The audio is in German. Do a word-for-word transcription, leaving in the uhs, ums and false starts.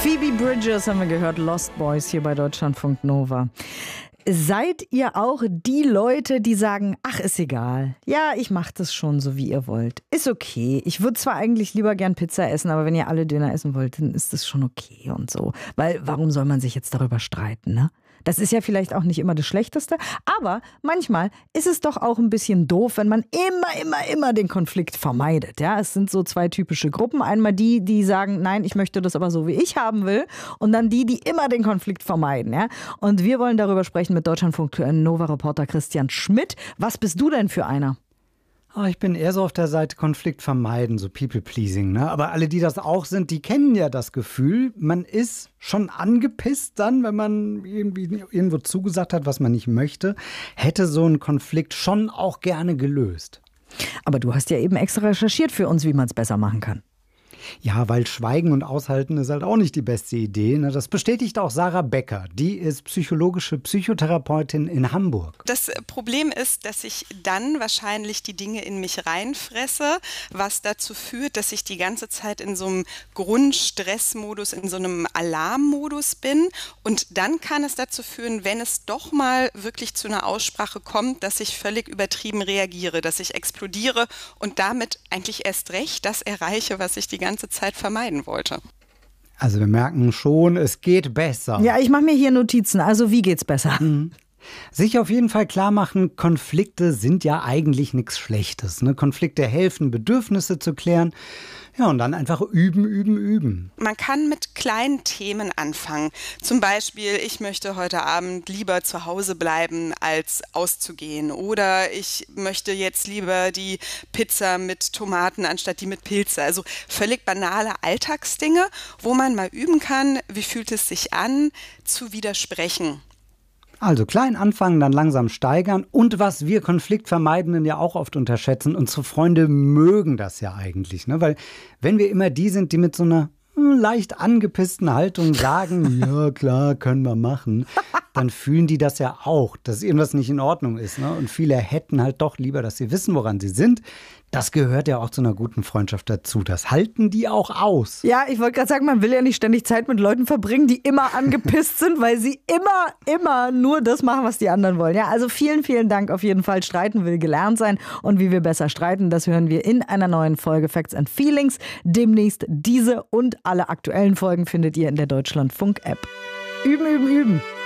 Phoebe Bridgers haben wir gehört, Lost Boys hier bei Deutschlandfunk Nova. Seid ihr auch die Leute, die sagen, ach, ist egal. Ja, ich mach das schon so, wie ihr wollt. Ist okay. Ich würde zwar eigentlich lieber gern Pizza essen, aber wenn ihr alle Döner essen wollt, dann ist das schon okay und so. Weil warum soll man sich jetzt darüber streiten, ne? Das ist ja vielleicht auch nicht immer das Schlechteste, aber manchmal ist es doch auch ein bisschen doof, wenn man immer, immer, immer den Konflikt vermeidet. Ja, es sind so zwei typische Gruppen. Einmal die, die sagen, nein, ich möchte das aber so, wie ich haben will. Und dann die, die immer den Konflikt vermeiden. Ja? Und wir wollen darüber sprechen mit Deutschlandfunk Nova-Reporter Christian Schmidt. Was bist du denn für einer? Oh, ich bin eher so auf der Seite Konflikt vermeiden, so People-Pleasing. Ne? Aber alle, die das auch sind, die kennen ja das Gefühl, man ist schon angepisst dann, wenn man irgendwie irgendwo zugesagt hat, was man nicht möchte, hätte so einen Konflikt schon auch gerne gelöst. Aber du hast ja eben extra recherchiert für uns, wie man es besser machen kann. Ja, weil Schweigen und Aushalten ist halt auch nicht die beste Idee. Das bestätigt auch Sarah Becker. Die ist psychologische Psychotherapeutin in Hamburg. Das Problem ist, dass ich dann wahrscheinlich die Dinge in mich reinfresse, was dazu führt, dass ich die ganze Zeit in so einem Grundstressmodus, in so einem Alarmmodus bin. Und dann kann es dazu führen, wenn es doch mal wirklich zu einer Aussprache kommt, dass ich völlig übertrieben reagiere, dass ich explodiere und damit eigentlich erst recht das erreiche, was ich die ganze Zeit vermeiden wollte. Also wir merken schon, es geht besser. Ja, ich mache mir hier Notizen. Also wie geht's besser? Mhm. Sich auf jeden Fall klar machen, Konflikte sind ja eigentlich nichts Schlechtes. Ne? Konflikte helfen, Bedürfnisse zu klären. Ja, und dann einfach üben, üben, üben. Man kann mit kleinen Themen anfangen. Zum Beispiel, ich möchte heute Abend lieber zu Hause bleiben, als auszugehen. Oder ich möchte jetzt lieber die Pizza mit Tomaten anstatt die mit Pilze. Also völlig banale Alltagsdinge, wo man mal üben kann, wie fühlt es sich an, zu widersprechen. Also klein anfangen, dann langsam steigern. Und was wir Konfliktvermeidenden ja auch oft unterschätzen, unsere Freunde mögen das ja eigentlich. Ne? Weil wenn wir immer die sind, die mit so einer leicht angepissten Haltung sagen, ja klar, können wir machen, dann fühlen die das ja auch, dass irgendwas nicht in Ordnung ist. Ne? Und viele hätten halt doch lieber, dass sie wissen, woran sie sind. Das gehört ja auch zu einer guten Freundschaft dazu. Das halten die auch aus. Ja, ich wollte gerade sagen, man will ja nicht ständig Zeit mit Leuten verbringen, die immer angepisst sind, weil sie immer, immer nur das machen, was die anderen wollen. Ja, also vielen, vielen Dank auf jeden Fall. Streiten will gelernt sein. Und wie wir besser streiten, das hören wir in einer neuen Folge Facts and Feelings. Demnächst diese und alle aktuellen Folgen findet ihr in der Deutschlandfunk-App. Üben, üben, üben.